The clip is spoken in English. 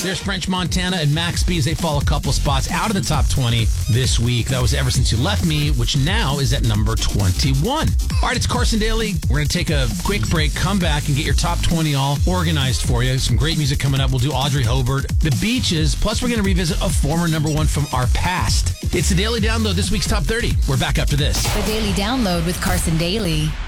There's French Montana and Max B as they fall a couple spots out of the top 20 this week. That was Ever Since You Left Me, which now is at number 21. All right, it's Carson Daly. We're going to take a quick break, come back, and get your top 20 all organized for you. Some great music coming up. We'll do Audrey Hobart, The Beaches, plus we're going to revisit a former number one from our past. It's the Daily Download, this week's Top 30. We're back after this. The Daily Download with Carson Daly.